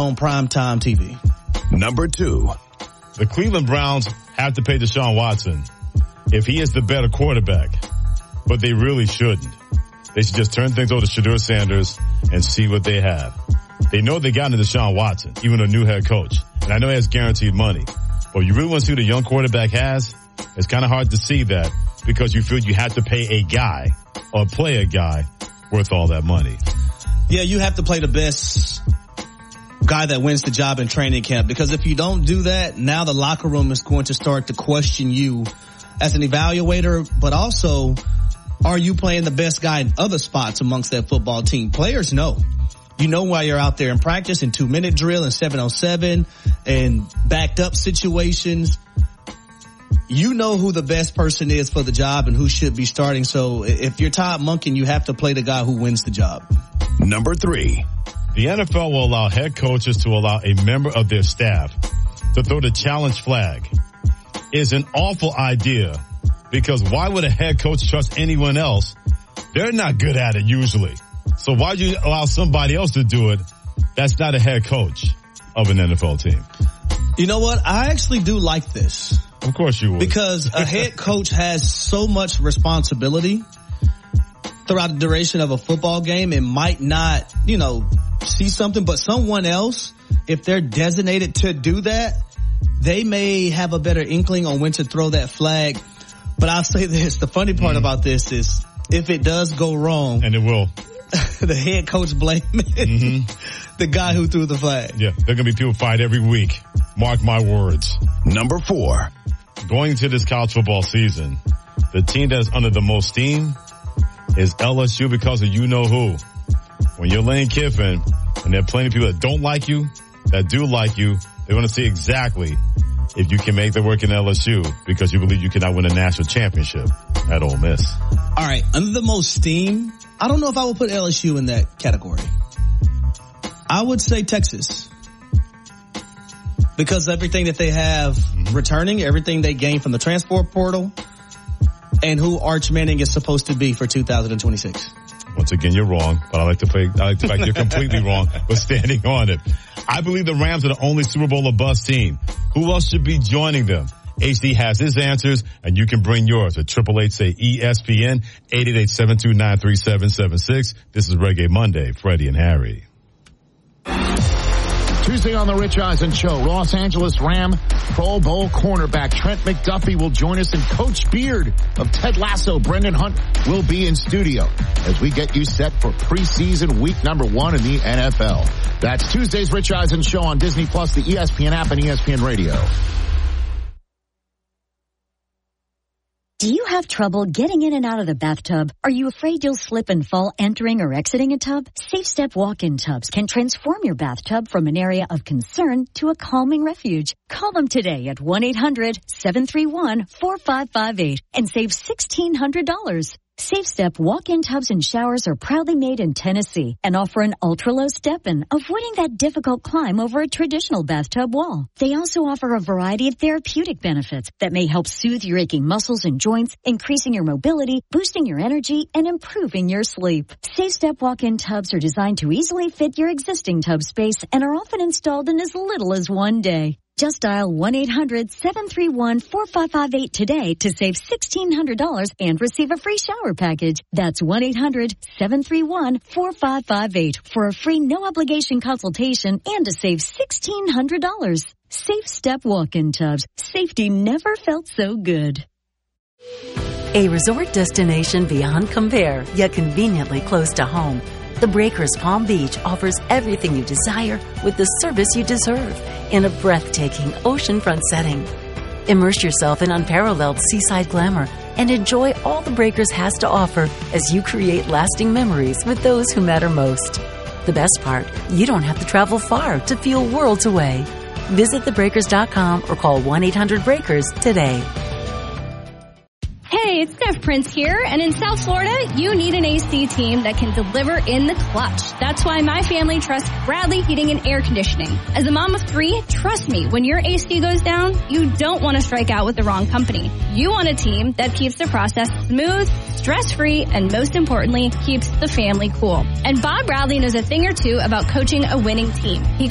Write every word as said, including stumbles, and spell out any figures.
on primetime T V. Number two. The Cleveland Browns have to pay Deshaun Watson if he is the better quarterback, but they really shouldn't. They should just turn things over to Shedeur Sanders and see what they have. They know they got into Deshaun Watson, even a new head coach. And I know he has guaranteed money. But you really want to see what a young quarterback has? It's kind of hard to see that because you feel you have to pay a guy or play a guy worth all that money. Yeah, you have to play the best guy that wins the job in training camp, because if you don't do that, now the locker room is going to start to question you as an evaluator, but also, are you playing the best guy in other spots amongst that football team? Players know. You know why you're out there in practice, in two-minute drill, in seven oh seven, and backed up situations. You know who the best person is for the job and who should be starting. So if you're Todd Monken, you have to play the guy who wins the job. Number three. The N F L will allow head coaches to allow a member of their staff to throw the challenge flag. Is an awful idea, because why would a head coach trust anyone else? They're not good at it usually. So why do you allow somebody else to do it that's not a head coach of an N F L team? You know what? I actually do like this. Of course you would. Because a head coach has so much responsibility throughout the duration of a football game. It might not, you know, see something, but someone else, if they're designated to do that, they may have a better inkling on when to throw that flag. But I'll say this, the funny part mm. about this is if it does go wrong. And it will. The head coach blaming mm-hmm. the guy who threw the flag. Yeah, there are going to be people fight every week. Mark my words. Number four. Going into this college football season, the team that's under the most steam is L S U because of you know who. When you're Lane Kiffin and there are plenty of people that don't like you, that do like you, they want to see exactly if you can make the work in L S U because you believe you cannot win a national championship at Ole Miss. All right, under the most steam, I don't know if I would put L S U in that category. I would say Texas. Because everything that they have mm-hmm. returning, everything they gain from the transfer portal, and who Arch Manning is supposed to be for two thousand twenty-six. Once again, you're wrong, but I like to play, I like to fact you're completely wrong, but standing on it. I believe the Rams are the only Super Bowl or bust team. Who else should be joining them? H D has his answers, and you can bring yours at triple eight say E S P N, eight eight eight, seven two nine, three seven seven six. This is Reggae Monday, Freddie and Harry. Tuesday on the Rich Eisen Show, Los Angeles Ram Pro Bowl cornerback Trent McDuffie will join us, and Coach Beard of Ted Lasso, Brendan Hunt, will be in studio as we get you set for preseason week number one in the N F L. That's Tuesday's Rich Eisen Show on Disney Plus, the E S P N app, and E S P N Radio. Do you have trouble getting in and out of the bathtub? Are you afraid you'll slip and fall entering or exiting a tub? Safe Step walk-in tubs can transform your bathtub from an area of concern to a calming refuge. Call them today at one eight hundred, seven three one, four five five eight and save sixteen hundred dollars. Safe Step walk-in tubs and showers are proudly made in Tennessee and offer an ultra-low step-in, avoiding that difficult climb over a traditional bathtub wall. They also offer a variety of therapeutic benefits that may help soothe your aching muscles and joints, increasing your mobility, boosting your energy, and improving your sleep. Safe Step walk-in tubs are designed to easily fit your existing tub space and are often installed in as little as one day. Just dial one eight hundred, seven three one, four five five eight today to save sixteen hundred dollars and receive a free shower package. That's one eight hundred, seven three one, four five five eight for a free no-obligation consultation and to save sixteen hundred dollars. Safe Step walk-in tubs. Safety never felt so good. A resort destination beyond compare, yet conveniently close to home. The Breakers Palm Beach offers everything you desire with the service you deserve in a breathtaking oceanfront setting. Immerse yourself in unparalleled seaside glamour and enjoy all the Breakers has to offer as you create lasting memories with those who matter most. The best part, you don't have to travel far to feel worlds away. Visit the breakers dot com or call one eight hundred breakers today. Hey, it's Steph Prince here, and in South Florida, you need an A C team that can deliver in the clutch. That's why my family trusts Bradley Heating and Air Conditioning. As a mom of three, trust me, when your A C goes down, you don't want to strike out with the wrong company. You want a team that keeps the process smooth, stress-free, and most importantly, keeps the family cool. And Bob Bradley knows a thing or two about coaching a winning team. He